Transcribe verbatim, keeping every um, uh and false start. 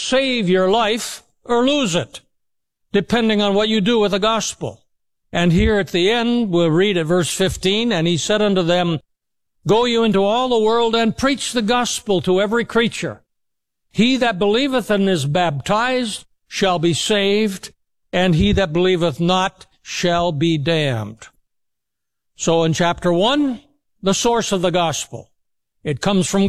save your life or lose it, depending on what you do with the gospel. And here at the end, we'll read at verse fifteen, and he said unto them, Go you into all the world and preach the gospel to every creature. He that believeth and is baptized shall be saved, and he that believeth not shall be damned. So in chapter one, the source of the gospel. It comes from